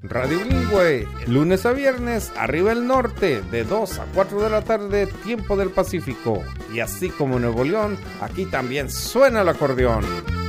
Radio Bilingüe, lunes a viernes, arriba el norte, de 2 a 4 de la tarde, tiempo del Pacífico. Y así como Nuevo León, aquí también suena el acordeón.